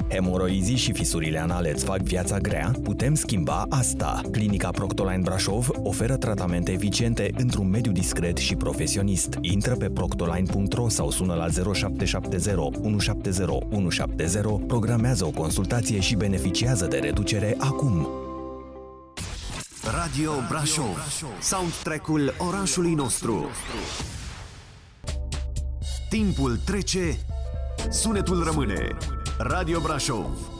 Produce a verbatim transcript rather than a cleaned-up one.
Hemoroizii și fisurile anale îți fac viața grea? Putem schimba asta. Clinica Proctoline Brașov oferă tratamente eficiente într-un mediu discret și profesionist. Intră pe proctoline punct ro sau sună la zero șapte șapte zero unu șapte zero unu șapte zero, programează o consultație și beneficiază de reducere acum. Radio Brașov, soundtrack-ul orașului nostru. Timpul trece, sunetul rămâne. Radio Brașov.